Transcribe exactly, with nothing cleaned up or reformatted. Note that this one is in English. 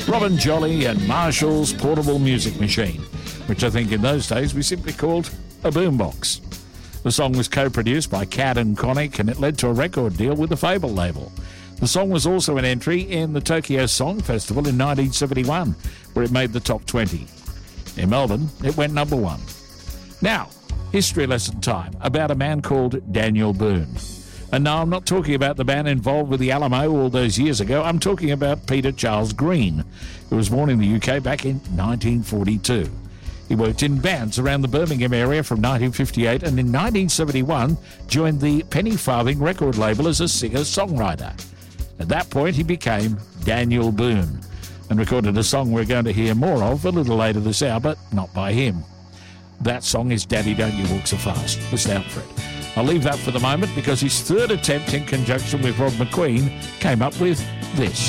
Robin Jolly and Marshall's portable music machine, which I think in those days we simply called a boombox. The song was co-produced by Cad and Connick, and it led to a record deal with the Fable label. The song was also an entry in the Tokyo Song Festival in nineteen seventy-one, where it made the top twenty. In Melbourne, it went number one. Now, history lesson time about a man called Daniel Boone. And no, I'm not talking about the man involved with the Alamo all those years ago. I'm talking about Peter Charles Green, who was born in the U K back in nineteen forty-two. He worked in bands around the Birmingham area from nineteen fifty-eight, and in nineteen seventy-one joined the Penny Farthing record label as a singer-songwriter. At that point, he became Daniel Boone and recorded a song we're going to hear more of a little later this hour, but not by him. That song is Daddy Don't You Walk So Fast. Listen out for it. I'll leave that for the moment because his third attempt in conjunction with Rob McQueen came up with this.